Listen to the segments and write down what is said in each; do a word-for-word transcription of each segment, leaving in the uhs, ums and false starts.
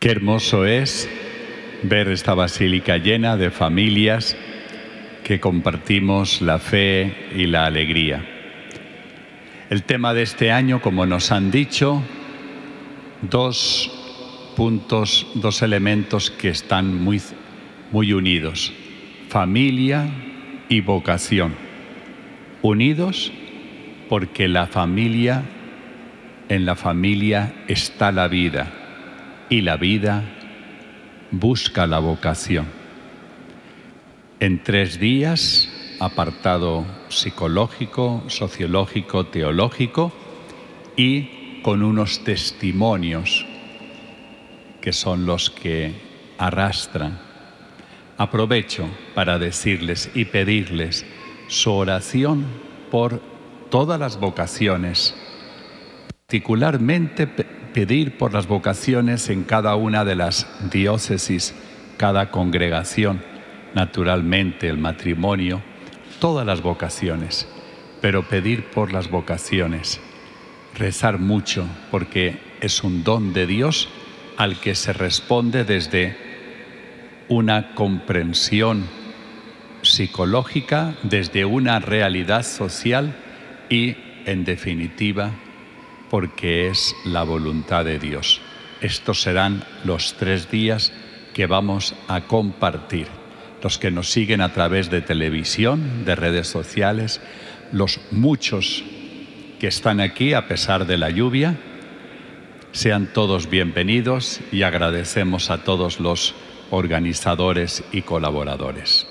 Qué hermoso es ver esta basílica llena de familias que compartimos la fe y la alegría. El tema de este año, como nos han dicho, dos puntos, dos elementos que están muy, muy unidos: familia y vocación. Unidos porque la familia, en la familia está la vida, y la vida busca la vocación. En tres días, apartado psicológico, sociológico, teológico, y con unos testimonios que son los que arrastran. Aprovecho para decirles y pedirles su oración por todas las vocaciones, particularmente pedir por las vocaciones en cada una de las diócesis, cada congregación, naturalmente el matrimonio, todas las vocaciones, pero pedir por las vocaciones, rezar mucho, porque es un don de Dios al que se responde desde una comprensión psicológica, desde una realidad social y, en definitiva, porque es la voluntad de Dios. Estos serán los tres días que vamos a compartir. Los que nos siguen a través de televisión, de redes sociales, los muchos que están aquí a pesar de la lluvia, sean todos bienvenidos y agradecemos a todos los organizadores y colaboradores.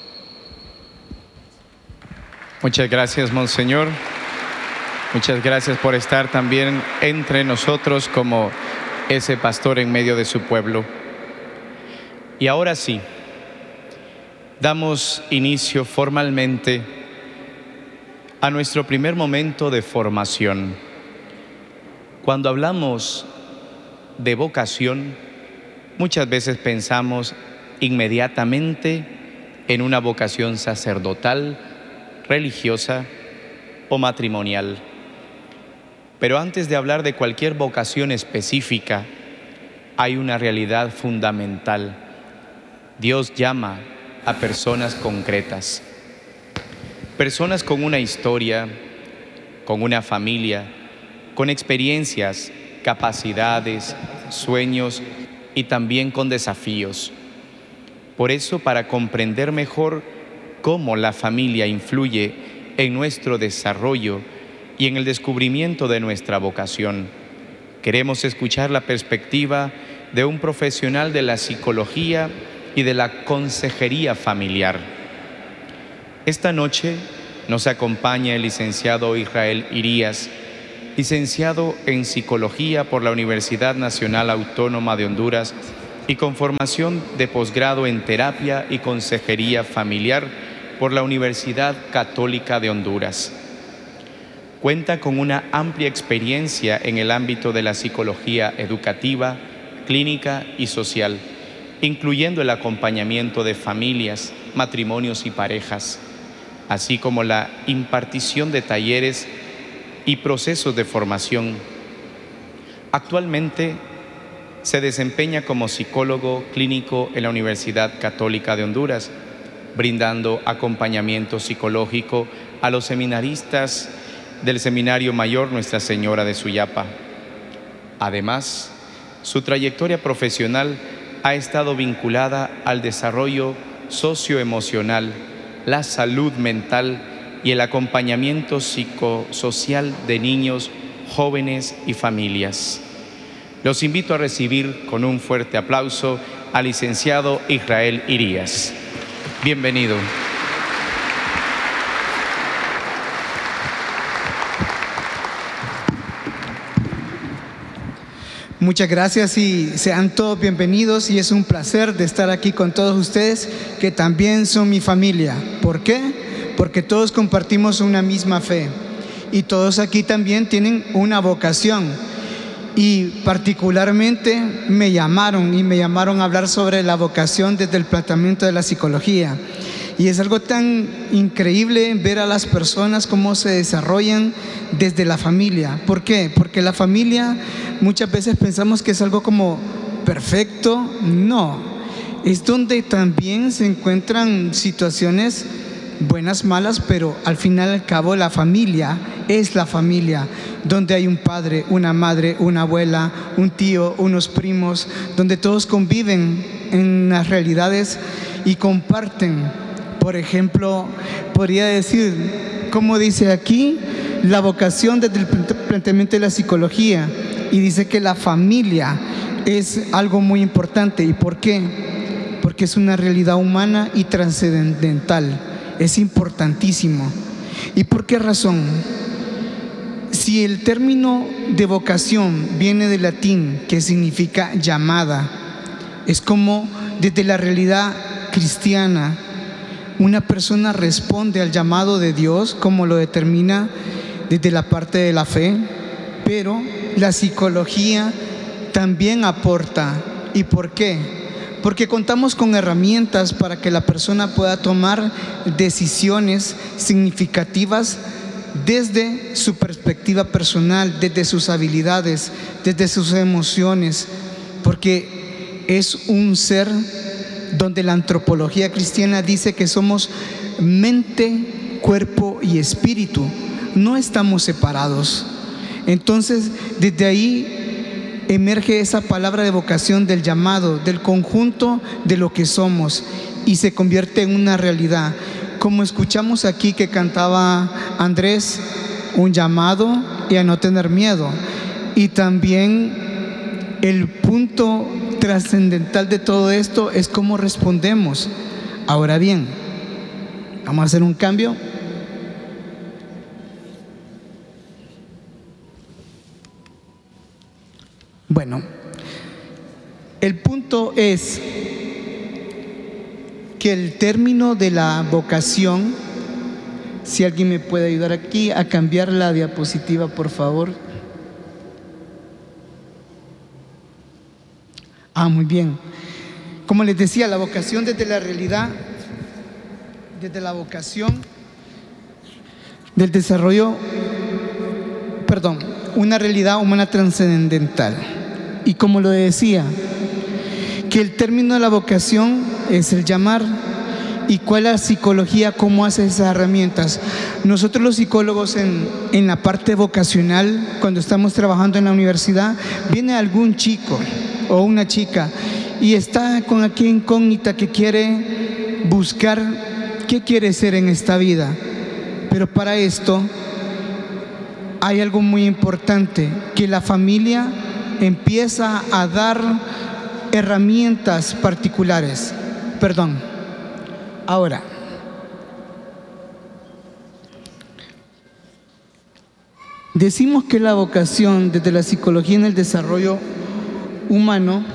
Muchas gracias, Monseñor. Muchas gracias por estar también entre nosotros como ese pastor en medio de su pueblo. Y ahora sí, damos inicio formalmente a nuestro primer momento de formación. Cuando hablamos de vocación, muchas veces pensamos inmediatamente en una vocación sacerdotal, religiosa o matrimonial. Pero antes de hablar de cualquier vocación específica, hay una realidad fundamental. Dios llama a personas concretas, personas con una historia, con una familia, con experiencias, capacidades, sueños y también con desafíos. Por eso, para comprender mejor cómo la familia influye en nuestro desarrollo y en el descubrimiento de nuestra vocación, queremos escuchar la perspectiva de un profesional de la psicología y de la consejería familiar. Esta noche nos acompaña el licenciado Israel Irías, licenciado en Psicología por la Universidad Nacional Autónoma de Honduras y con formación de posgrado en Terapia y Consejería Familiar por la Universidad Católica de Honduras. Cuenta con una amplia experiencia en el ámbito de la psicología educativa, clínica y social, incluyendo el acompañamiento de familias, matrimonios y parejas, así como la impartición de talleres y procesos de formación. Actualmente se desempeña como psicólogo clínico en la Universidad Católica de Honduras, brindando acompañamiento psicológico a los seminaristas del Seminario Mayor Nuestra Señora de Suyapa. Además, su trayectoria profesional ha estado vinculada al desarrollo socioemocional, la salud mental y el acompañamiento psicosocial de niños, jóvenes y familias. Los invito a recibir con un fuerte aplauso al licenciado Israel Irías. Bienvenido. Muchas gracias y sean todos bienvenidos, y es un placer de estar aquí con todos ustedes que también son mi familia. ¿Por qué? Porque todos compartimos una misma fe y todos aquí también tienen una vocación, y particularmente me llamaron y me llamaron a hablar sobre la vocación desde el planteamiento de la psicología. Y es algo tan increíble ver a las personas cómo se desarrollan desde la familia. ¿Por qué? Porque la familia muchas veces pensamos que es algo como perfecto, no. Es donde también se encuentran situaciones buenas, malas, pero al final y al cabo la familia es la familia, donde hay un padre, una madre, una abuela, un tío, unos primos, donde todos conviven en las realidades y comparten. Por ejemplo, podría decir, como dice aquí, la vocación desde el planteamiento de la psicología, y dice que la familia es algo muy importante. ¿Y por qué? Porque es una realidad humana y trascendental. Es importantísimo. ¿Y por qué razón? Si el término de vocación viene del latín, que significa llamada, es como desde la realidad cristiana una persona responde al llamado de Dios, como lo determina desde la parte de la fe, pero la psicología también aporta. ¿Y por qué? Porque contamos con herramientas para que la persona pueda tomar decisiones significativas desde su perspectiva personal, desde sus habilidades, desde sus emociones, porque es un ser donde la antropología cristiana dice que somos mente, cuerpo y espíritu, no estamos separados. Entonces, desde ahí emerge esa palabra de vocación, del llamado, del conjunto de lo que somos, y se convierte en una realidad. Como escuchamos aquí que cantaba Andrés, un llamado y a no tener miedo. Y también el punto trascendental de todo esto es cómo respondemos. Ahora bien, vamos a hacer un cambio. Bueno, el punto es que el término de la vocación, si alguien me puede ayudar aquí a cambiar la diapositiva, por favor. Ah, muy bien. Como les decía, la vocación desde la realidad, desde la vocación del desarrollo, perdón, una realidad humana trascendental. Y como lo decía, que el término de la vocación es el llamar. ¿Y cuál es la psicología? ¿Cómo hace esas herramientas? Nosotros los psicólogos en, en la parte vocacional, cuando estamos trabajando en la universidad, viene algún chico o una chica y está con aquella incógnita que quiere buscar qué quiere ser en esta vida. Pero para esto hay algo muy importante, que la familia empieza a dar herramientas particulares. Perdón. Ahora, decimos que la vocación desde la psicología en el desarrollo humano,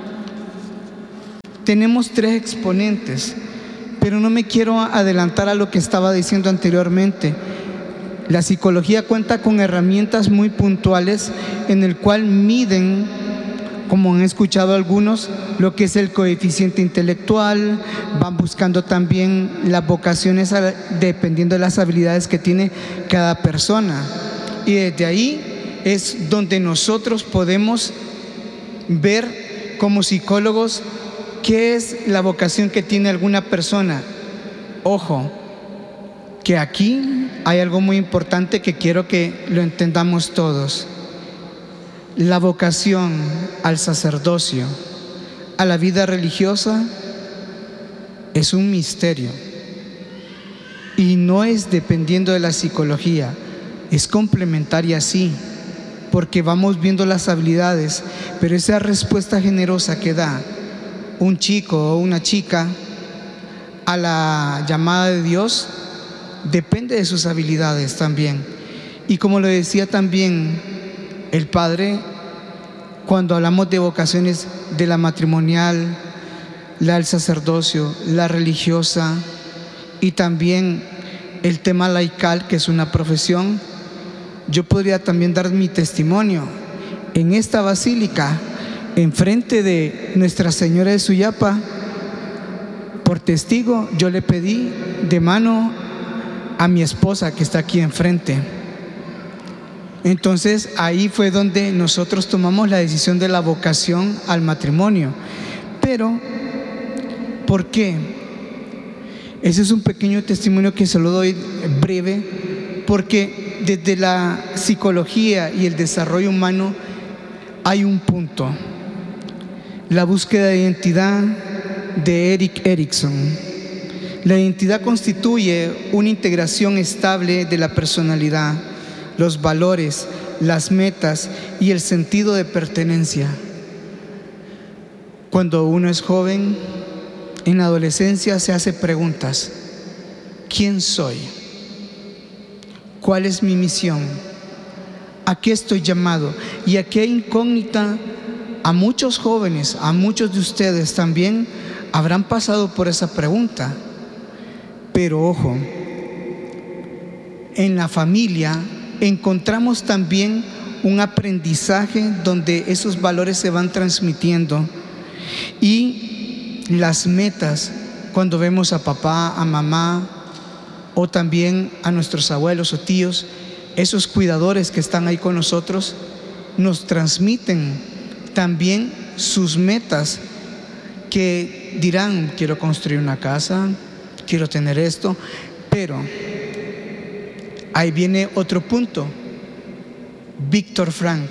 tenemos tres exponentes, pero no me quiero adelantar a lo que estaba diciendo anteriormente. La psicología cuenta con herramientas muy puntuales en el cual miden, como han escuchado algunos, lo que es el coeficiente intelectual, van buscando también las vocaciones dependiendo de las habilidades que tiene cada persona. Y desde ahí es donde nosotros podemos ver como psicólogos qué es la vocación que tiene alguna persona. Ojo, que aquí hay algo muy importante que quiero que lo entendamos todos. La vocación al sacerdocio, a la vida religiosa, es un misterio y no es dependiendo de la psicología, es complementaria, sí, porque vamos viendo las habilidades, pero esa respuesta generosa que da un chico o una chica a la llamada de Dios depende de sus habilidades también. Y como lo decía también el Padre, cuando hablamos de vocaciones de la matrimonial, la del sacerdocio, la religiosa y también el tema laical, que es una profesión, yo podría también dar mi testimonio. En esta basílica, enfrente de Nuestra Señora de Suyapa, por testigo, yo le pedí de mano a mi esposa que está aquí enfrente. Entonces ahí fue donde nosotros tomamos la decisión de la vocación al matrimonio. Pero, ¿por qué? Ese es un pequeño testimonio que se lo doy breve, porque desde la psicología y el desarrollo humano hay un punto: la búsqueda de identidad de Erik Erikson. La identidad constituye una integración estable de la personalidad, los valores, las metas y el sentido de pertenencia. Cuando uno es joven, en la adolescencia se hace preguntas: ¿quién soy? ¿Cuál es mi misión? ¿A qué estoy llamado? Y a qué incógnita a muchos jóvenes, a muchos de ustedes también habrán pasado por esa pregunta. Pero ojo, en la familia encontramos también un aprendizaje donde esos valores se van transmitiendo, y las metas, cuando vemos a papá, a mamá, o también a nuestros abuelos o tíos, esos cuidadores que están ahí con nosotros, nos transmiten también sus metas, que dirán: quiero construir una casa, quiero tener esto. Pero ahí viene otro punto. Viktor Frankl,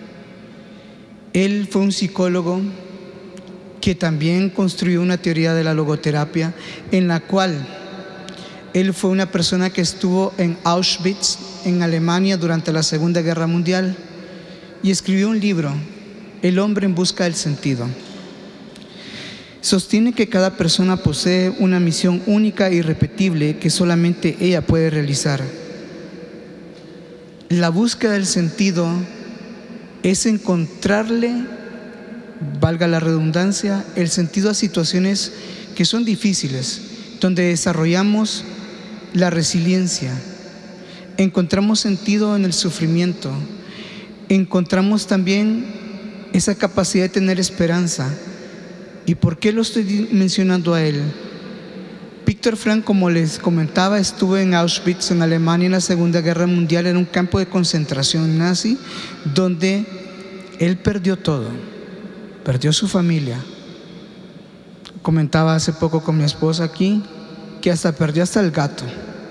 él fue un psicólogo que también construyó una teoría de la logoterapia, en la cual él fue una persona que estuvo en Auschwitz, en Alemania, durante la Segunda Guerra Mundial, y escribió un libro, El hombre en busca del sentido. Sostiene que cada persona posee una misión única e irrepetible que solamente ella puede realizar. La búsqueda del sentido es encontrarle, valga la redundancia, el sentido a situaciones que son difíciles, donde desarrollamos la resiliencia, encontramos sentido en el sufrimiento, encontramos también esa capacidad de tener esperanza. ¿Y por qué lo estoy mencionando a él? Viktor Frankl, como les comentaba, estuvo en Auschwitz, en Alemania, en la Segunda Guerra Mundial. Era un campo de concentración nazi, donde él perdió todo, perdió su familia. Comentaba hace poco con mi esposa aquí, que hasta perdió hasta el gato.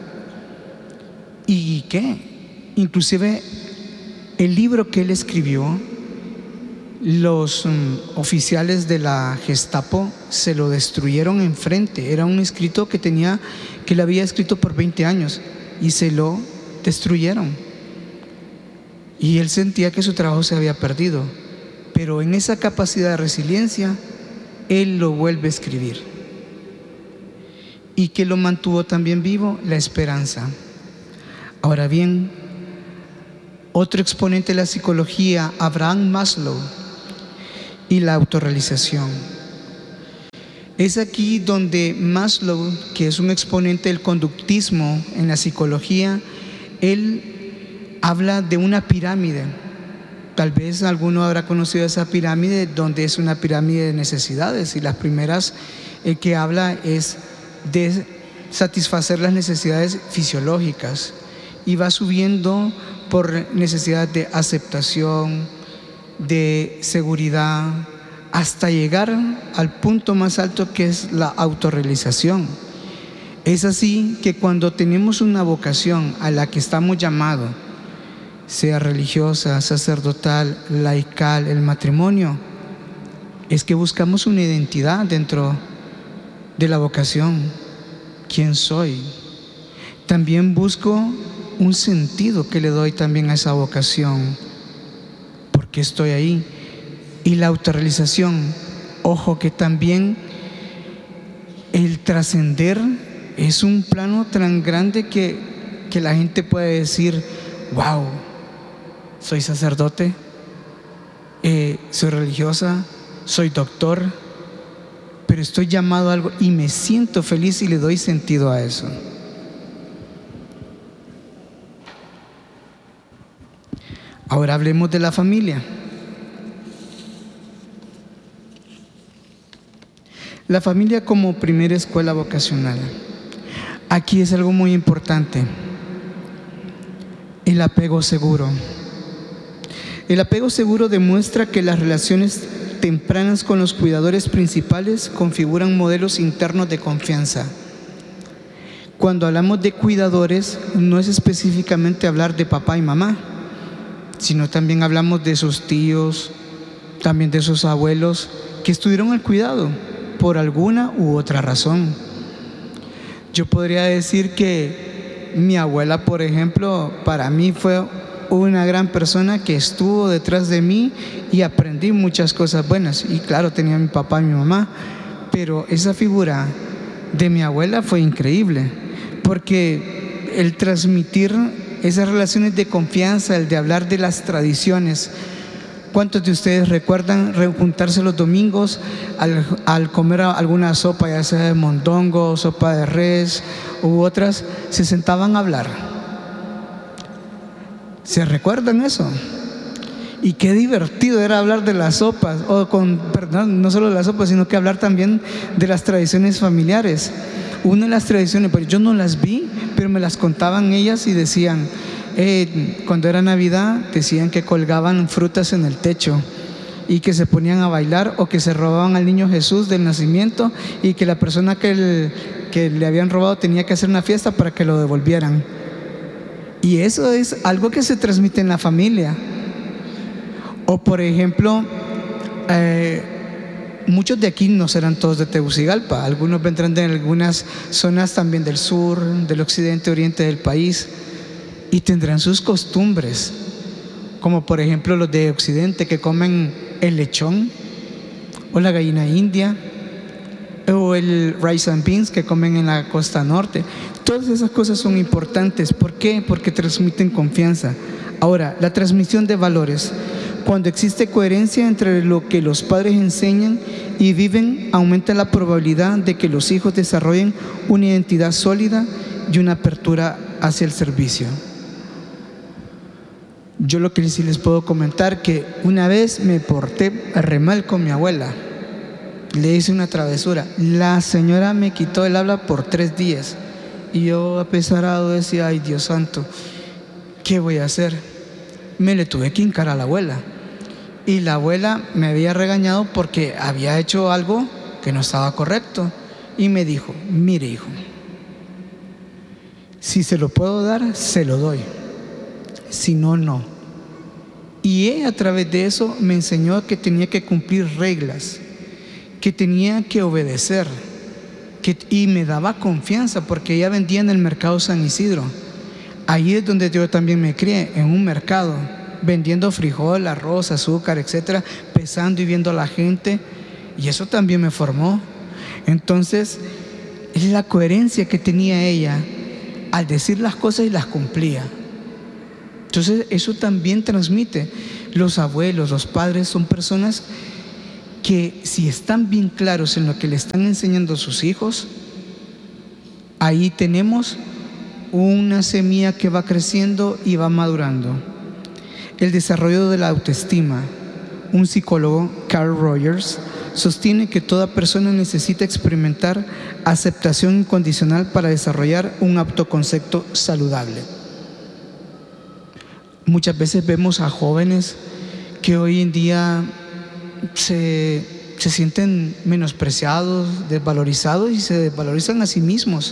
¿Y qué? Inclusive el libro que él escribió, los um, oficiales de la Gestapo se lo destruyeron enfrente. Era un escrito que tenía, que él había escrito por veinte años, y se lo destruyeron. Y él sentía que su trabajo se había perdido, pero en esa capacidad de resiliencia, él lo vuelve a escribir. ¿Y qué lo mantuvo también vivo? La esperanza. Ahora bien, otro exponente de la psicología, Abraham Maslow, y la autorrealización. Es aquí donde Maslow, que es un exponente del conductismo en la psicología, él habla de una pirámide. Tal vez alguno habrá conocido esa pirámide, donde es una pirámide de necesidades, y las primeras el que habla es de satisfacer las necesidades fisiológicas, y va subiendo por necesidad de aceptación, de seguridad, hasta llegar al punto más alto, que es la autorrealización. Es así que cuando tenemos una vocación a la que estamos llamados, sea religiosa, sacerdotal, laical, el matrimonio, es que buscamos una identidad dentro de la vocación. ¿Quién soy? También busco un sentido que le doy también a esa vocación. ¿Por qué estoy ahí? Y la autorrealización, ojo, que también el trascender es un plano tan grande que, que la gente puede decir: wow, soy sacerdote, eh, soy religiosa, soy doctor, pero estoy llamado a algo y me siento feliz y le doy sentido a eso. Ahora hablemos de la familia. La familia como primera escuela vocacional. Aquí es algo muy importante: el apego seguro. El apego seguro demuestra que las relaciones tempranas con los cuidadores principales configuran modelos internos de confianza. Cuando hablamos de cuidadores, no es específicamente hablar de papá y mamá, sino también hablamos de sus tíos, también de sus abuelos que estuvieron al cuidado por alguna u otra razón. Yo podría decir que mi abuela, por ejemplo, para mí fue una gran persona que estuvo detrás de mí y aprendí muchas cosas buenas. Y claro, tenía a mi papá y mi mamá, pero esa figura de mi abuela fue increíble, porque el transmitir esas relaciones de confianza, el de hablar de las tradiciones. ¿Cuántos de ustedes recuerdan juntarse los domingos al, al comer alguna sopa, ya sea de mondongo, sopa de res u otras? Se sentaban a hablar. ¿Se recuerdan eso? Y qué divertido era hablar de las sopas, o con, perdón, no solo de las sopas, sino que hablar también de las tradiciones familiares. Una de las tradiciones, pero yo no las vi, pero me las contaban ellas y decían, eh, cuando era Navidad, decían que colgaban frutas en el techo y que se ponían a bailar, o que se robaban al niño Jesús del nacimiento y que la persona que, el, que le habían robado tenía que hacer una fiesta para que lo devolvieran. Y eso es algo que se transmite en la familia. O por ejemplo, eh, muchos de aquí no serán todos de Tegucigalpa, algunos vendrán de algunas zonas también del sur, del occidente, oriente del país, y tendrán sus costumbres, como por ejemplo los de occidente que comen el lechón o la gallina india, o el rice and beans que comen en la costa norte. Todas esas cosas son importantes. ¿Por qué? Porque transmiten confianza. Ahora, la transmisión de valores. Cuando existe coherencia entre lo que los padres enseñan y viven, aumenta la probabilidad de que los hijos desarrollen una identidad sólida y una apertura hacia el servicio. Yo lo que sí les puedo comentar, que una vez me porté re mal con mi abuela. Le hice una travesura. La señora me quitó el habla por tres días. Y yo apesarado decía, ay Dios santo, ¿qué voy a hacer? Me le tuve que hincar a la abuela. Y la abuela me había regañado porque había hecho algo que no estaba correcto. Y me dijo, mire hijo, si se lo puedo dar, se lo doy. Si no, no. Y ella a través de eso me enseñó que tenía que cumplir reglas, que tenía que obedecer, que, y me daba confianza porque ella vendía en el mercado San Isidro. Ahí es donde yo también me crié, en un mercado, vendiendo frijol, arroz, azúcar, etcétera, pesando y viendo a la gente, y eso también me formó. Entonces, es la coherencia que tenía ella al decir las cosas y las cumplía. Entonces, eso también transmite. Los abuelos, los padres son personas que, si están bien claros en lo que le están enseñando a sus hijos, ahí tenemos una semilla que va creciendo y va madurando. El desarrollo de la autoestima. Un psicólogo, Carl Rogers, sostiene que toda persona necesita experimentar aceptación incondicional para desarrollar un autoconcepto saludable. Muchas veces vemos a jóvenes que hoy en día se, se sienten menospreciados, desvalorizados y se desvalorizan a sí mismos.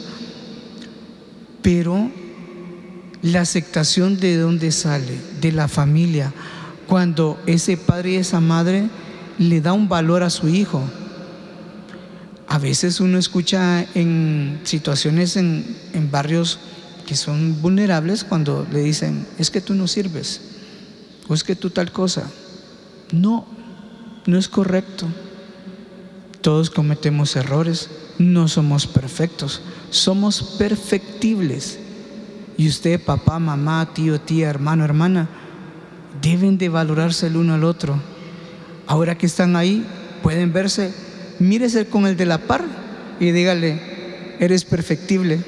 Pero la aceptación, ¿de dónde sale? De la familia. Cuando ese padre y esa madre le da un valor a su hijo. A veces uno escucha en situaciones en, en barrios que son vulnerables, cuando le dicen, es que tú no sirves, o es que tú tal cosa. No, no es correcto. Todos cometemos errores, no somos perfectos, somos perfectibles. Y usted, papá, mamá, tío, tía, hermano, hermana, deben de valorarse el uno al otro. Ahora que están ahí, pueden verse, mírese con el de la par y dígale, eres perfectible.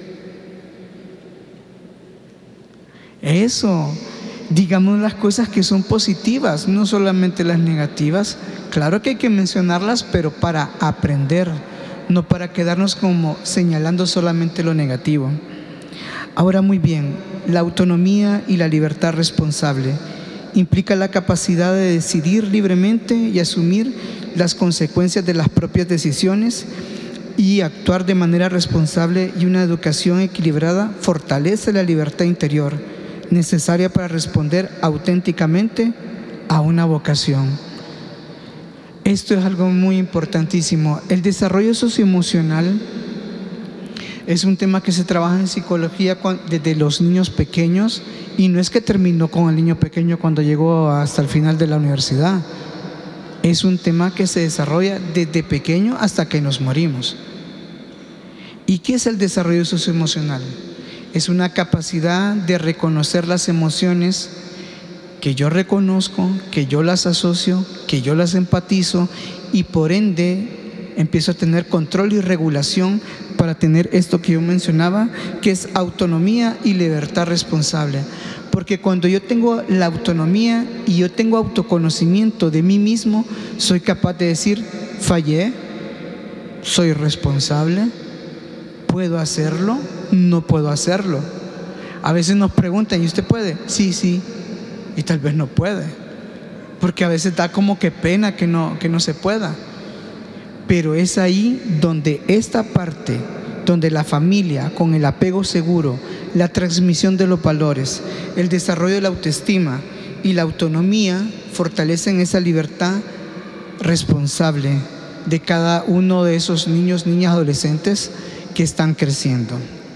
Eso, digamos las cosas que son positivas, no solamente las negativas. Claro que hay que mencionarlas, pero para aprender, no para quedarnos como señalando solamente lo negativo. Ahora, muy bien, la autonomía y la libertad responsable. implica la capacidad de decidir libremente y asumir las consecuencias de las propias decisiones y actuar de manera responsable, y una educación equilibrada fortalece la libertad interior necesaria para responder auténticamente a una vocación. Esto es algo muy importantísimo. El desarrollo socioemocional es un tema que se trabaja en psicología desde los niños pequeños, y no es que terminó con el niño pequeño cuando llegó hasta el final de la universidad. Es un tema que se desarrolla desde pequeño hasta que nos morimos. ¿Y qué es el desarrollo socioemocional? Es una capacidad de reconocer las emociones que yo reconozco, que yo las asocio, que yo las empatizo, y por ende empiezo a tener control y regulación para tener esto que yo mencionaba, que es autonomía y libertad responsable. Porque cuando yo tengo la autonomía y yo tengo autoconocimiento de mí mismo, soy capaz de decir: fallé, soy responsable, puedo hacerlo, no puedo hacerlo. A veces nos preguntan: ¿y usted puede? Sí, sí, y tal vez no puede, porque a veces da como que pena que no, que no se pueda. Pero es ahí donde esta parte, donde la familia, con el apego seguro, la transmisión de los valores, el desarrollo de la autoestima y la autonomía, fortalecen esa libertad responsable de cada uno de esos niños, niñas, adolescentes que están creciendo.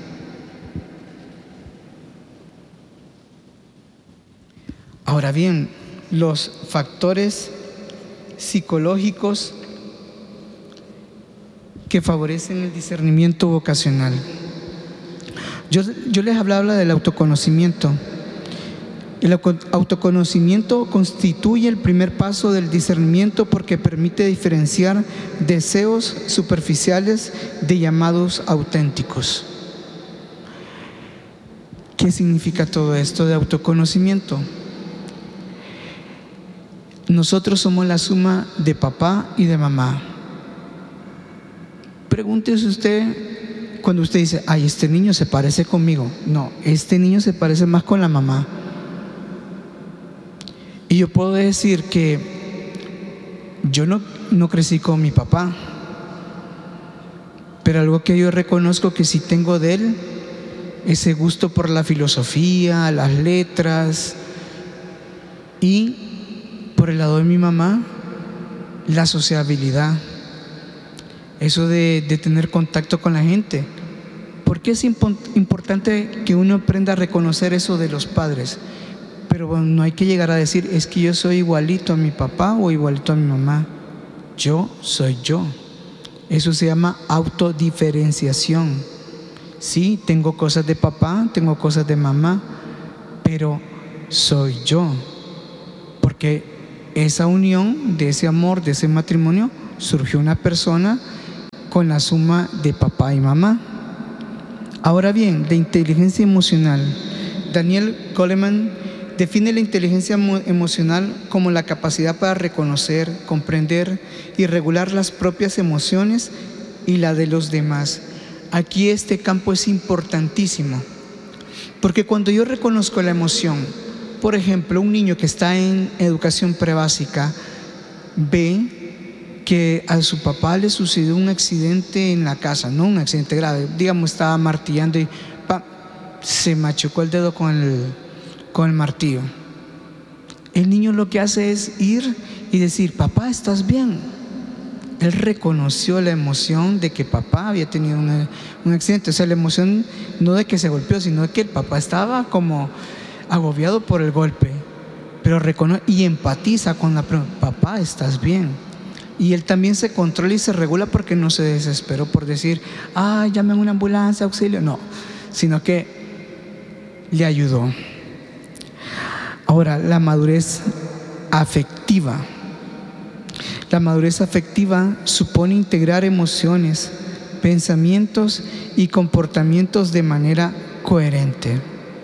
Ahora bien, los factores psicológicos que favorecen el discernimiento vocacional. Yo, yo les hablaba del autoconocimiento. El autoconocimiento constituye el primer paso del discernimiento porque permite diferenciar deseos superficiales de llamados auténticos. ¿Qué significa todo esto de autoconocimiento? Nosotros somos la suma de papá y de mamá. Pregúntese usted, cuando usted dice: ay, este niño se parece conmigo. No, este niño se parece más con la mamá. Y yo puedo decir que yo no, no crecí con mi papá, pero algo que yo reconozco que sí tengo de él, ese gusto por la filosofía, las letras, y por el lado de mi mamá, la sociabilidad. Eso de, de tener contacto con la gente. ¿Por qué es impo- importante que uno aprenda a reconocer eso de los padres? Pero bueno, no hay que llegar a decir: es que yo soy igualito a mi papá o igualito a mi mamá. Yo soy yo. Eso se llama autodiferenciación. Sí, tengo cosas de papá, tengo cosas de mamá, pero soy yo. Porque esa unión, de ese amor, de ese matrimonio, surgió una persona con la suma de papá y mamá. Ahora bien, de inteligencia emocional, Daniel Goleman define la inteligencia emocional como la capacidad para reconocer, comprender y regular las propias emociones y la de los demás. Aquí este campo es importantísimo, porque cuando yo reconozco la emoción, por ejemplo, un niño que está en educación prebásica ve que a su papá le sucedió un accidente en la casa, no un accidente grave, digamos estaba martillando y ¡pam!, se machucó el dedo con el, con el martillo. El niño lo que hace es ir y decir: papá, ¿estás bien? Él reconoció la emoción de que papá había tenido una, un accidente. O sea, la emoción no de que se golpeó, sino de que el papá estaba como agobiado por el golpe, pero reconoce y empatiza con la pregunta: papá, ¿estás bien? Y él también se controla y se regula porque no se desesperó por decir: ah, llamen una ambulancia, auxilio. No, sino que le ayudó. Ahora, la madurez afectiva. La madurez afectiva supone integrar emociones, pensamientos y comportamientos de manera coherente.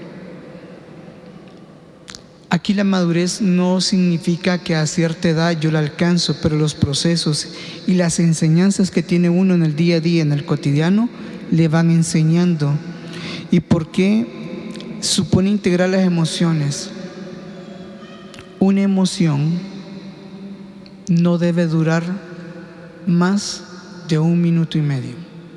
Aquí la madurez no significa que a cierta edad yo la alcanzo, pero los procesos y las enseñanzas que tiene uno en el día a día, en el cotidiano, le van enseñando. ¿Y por qué supone integrar las emociones? una emoción no debe durar más de un minuto y medio.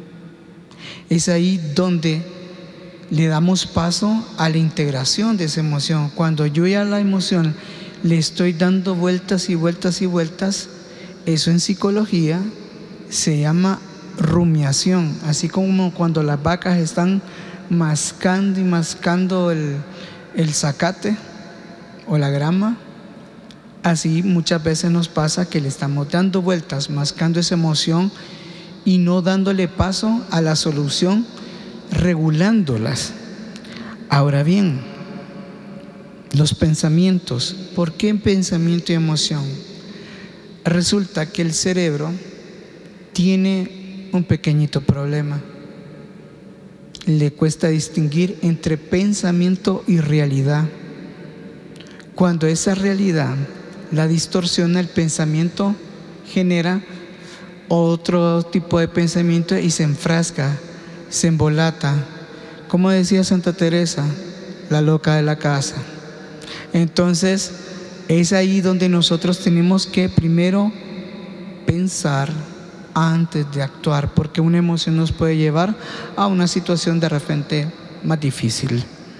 Es ahí donde le damos paso a la integración de esa emoción. Cuando yo ya a la emoción le estoy dando vueltas y vueltas y vueltas, eso en psicología se llama rumiación. Así como cuando las vacas están mascando y mascando el, el zacate o la grama, así muchas veces nos pasa que le estamos dando vueltas, mascando esa emoción y no dándole paso a la solución, regulándolas. Ahora bien, los pensamientos. ¿Por qué pensamiento y emoción? Resulta que el cerebro tiene un pequeñito problema. Le cuesta distinguir entre pensamiento y realidad. Cuando esa realidad la distorsiona, el pensamiento genera otro tipo de pensamiento y se enfrasca, se embolata. Como decía Santa Teresa, la loca de la casa. Entonces, es ahí donde nosotros tenemos que primero pensar antes de actuar, porque una emoción nos puede llevar a una situación de repente más difícil.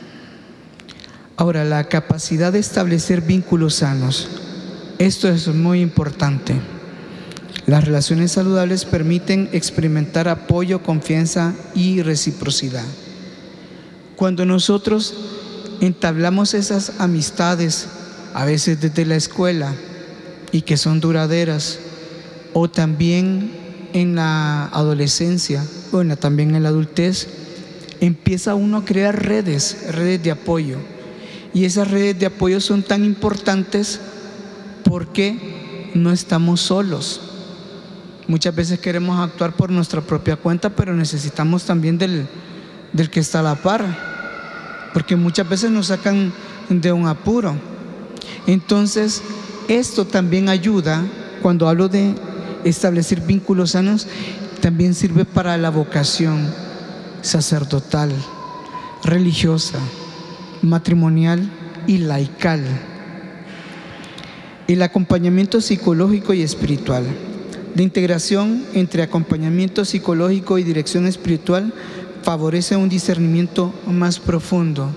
Ahora, la capacidad de establecer vínculos sanos. Esto es muy importante. Las relaciones saludables permiten experimentar apoyo, confianza y reciprocidad. Cuando nosotros entablamos esas amistades, a veces desde la escuela, y que son duraderas, o también en la adolescencia, o en la, también en la adultez, empieza uno a crear redes, redes de apoyo. Y esas redes de apoyo son tan importantes porque no estamos solos. Muchas veces queremos actuar por nuestra propia cuenta, pero necesitamos también del, del que está a la par, porque muchas veces nos sacan de un apuro. Entonces, esto también ayuda, cuando hablo de establecer vínculos sanos, también sirve para la vocación sacerdotal, religiosa, matrimonial y laical. El acompañamiento psicológico y espiritual. La integración entre acompañamiento psicológico y dirección espiritual favorece un discernimiento más profundo.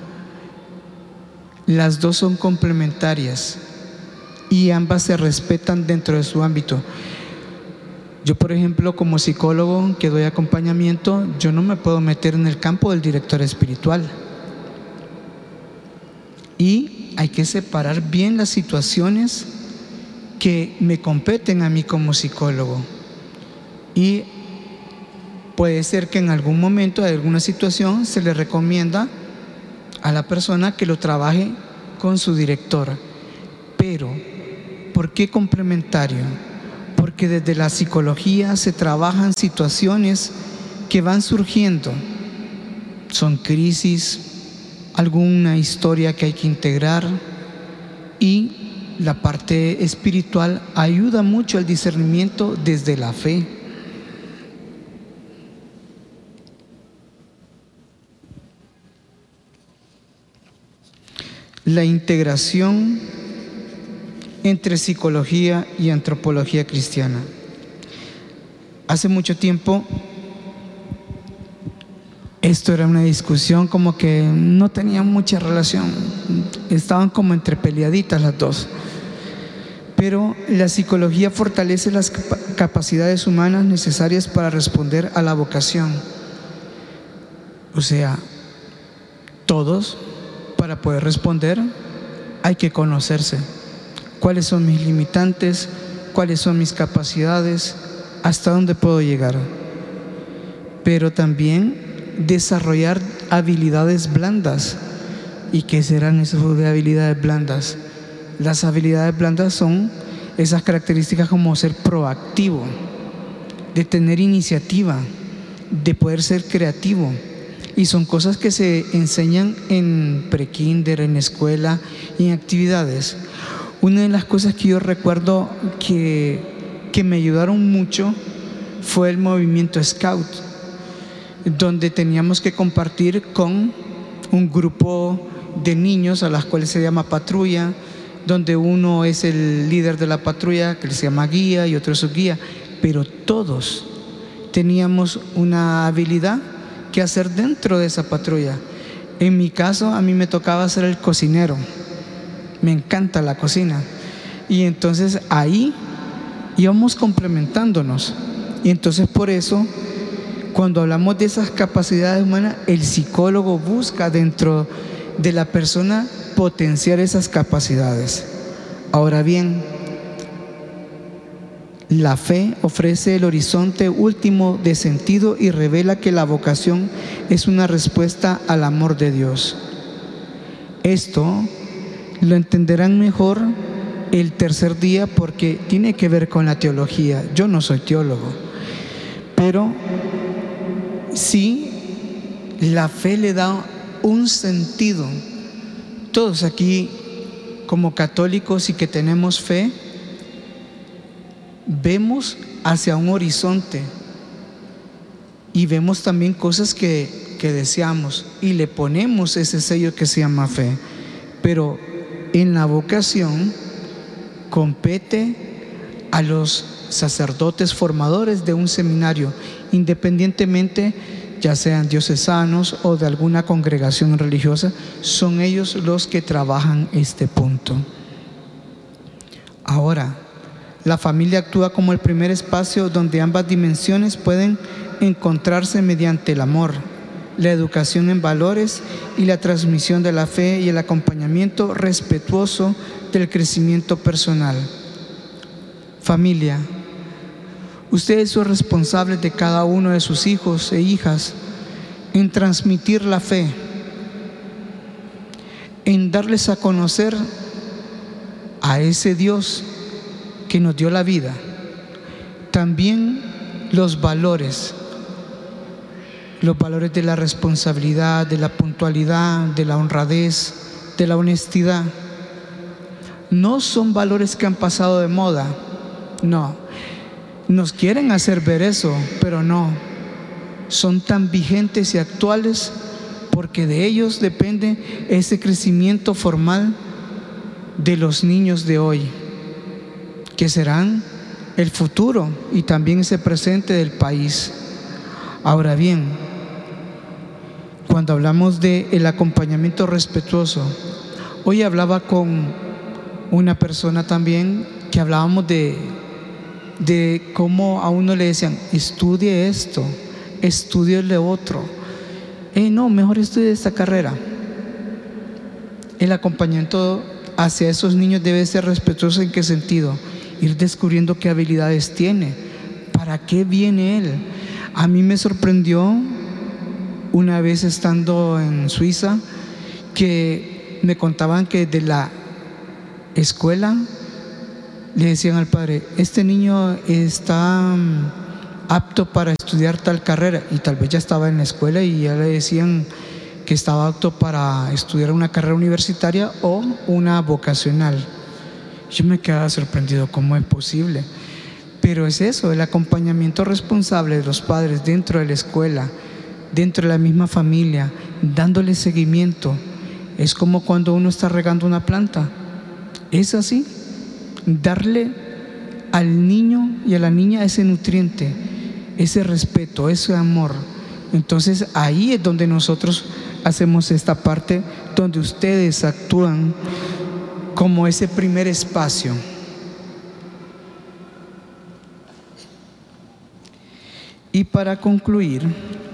Las dos son complementarias y ambas se respetan dentro de su ámbito. Yo, por ejemplo, como psicólogo que doy acompañamiento, yo no me puedo meter en el campo del director espiritual. Y hay que separar bien las situaciones que me competen a mí como psicólogo. Y puede ser que en algún momento de alguna situación se le recomienda a la persona que lo trabaje con su director. Pero, ¿por qué complementario? Porque desde la psicología se trabajan situaciones que van surgiendo. Son crisis, alguna historia que hay que integrar, y la parte espiritual ayuda mucho al discernimiento desde la fe. La integración entre psicología y antropología cristiana. Hace mucho tiempo esto era una discusión como que no tenía mucha relación, estaban como entre peleaditas las dos. Pero la psicología fortalece las capacidades humanas necesarias para responder a la vocación. O sea, todos, para poder responder, hay que conocerse. ¿Cuáles son mis limitantes? ¿Cuáles son mis capacidades? ¿Hasta dónde puedo llegar? Pero también desarrollar habilidades blandas. ¿Y qué serán esas habilidades blandas? Las habilidades blandas son esas características como ser proactivo, de tener iniciativa, de poder ser creativo. Y son cosas que se enseñan en prekinder, en escuela y en actividades. Una de las cosas que yo recuerdo que, que me ayudaron mucho fue el movimiento Scout, donde teníamos que compartir con un grupo de niños a las cuales se llama patrulla, donde uno es el líder de la patrulla, que se llama guía, y otro es su guía, pero todos teníamos una habilidad que hacer dentro de esa patrulla. En mi caso, a mí me tocaba ser el cocinero. Me encanta la cocina. Y entonces ahí íbamos complementándonos. Y entonces por eso, cuando hablamos de esas capacidades humanas, el psicólogo busca dentro de la persona potenciar esas capacidades. Ahora bien, la fe ofrece el horizonte último de sentido y revela que la vocación es una respuesta al amor de Dios. Esto lo entenderán mejor el tercer día porque tiene que ver con la teología. Yo no soy teólogo, pero sí la fe le da un sentido. Todos aquí como católicos y que tenemos fe, vemos hacia un horizonte y vemos también cosas que, que deseamos y le ponemos ese sello que se llama fe. Pero en la vocación compete a los sacerdotes formadores de un seminario, independientemente ya sean diocesanos o de alguna congregación religiosa, son ellos los que trabajan este punto. Ahora, la familia actúa como el primer espacio donde ambas dimensiones pueden encontrarse mediante el amor, la educación en valores y la transmisión de la fe y el acompañamiento respetuoso del crecimiento personal. Familia, ustedes son responsables de cada uno de sus hijos e hijas en transmitir la fe, en darles a conocer a ese Dios que nos dio la vida, también los valores, los valores de la responsabilidad, de la puntualidad, de la honradez, de la honestidad. No son valores que han pasado de moda, no. Nos quieren hacer ver eso, pero no. Son tan vigentes y actuales porque de ellos depende ese crecimiento formal de los niños de hoy, que serán el futuro y también ese presente del país. Ahora bien, cuando hablamos del acompañamiento respetuoso, hoy hablaba con una persona también que hablábamos de, de cómo a uno le decían, estudie esto, estudie el de otro. Eh, no, mejor estudie esta carrera. El acompañamiento hacia esos niños debe ser respetuoso. ¿En qué sentido? Ir descubriendo qué habilidades tiene, para qué viene él. A mí me sorprendió una vez estando en Suiza que me contaban que de la escuela le decían al padre, este niño está apto para estudiar tal carrera, y tal vez ya estaba en la escuela y ya le decían que estaba apto para estudiar una carrera universitaria o una vocacional. Yo me quedaba sorprendido, ¿cómo es posible? Pero es eso, el acompañamiento responsable de los padres dentro de la escuela, dentro de la misma familia, dándole seguimiento. Es como cuando uno está regando una planta. Es así, darle al niño y a la niña ese nutriente, ese respeto, ese amor. Entonces ahí es donde nosotros hacemos esta parte, donde ustedes actúan como ese primer espacio. Y para concluir,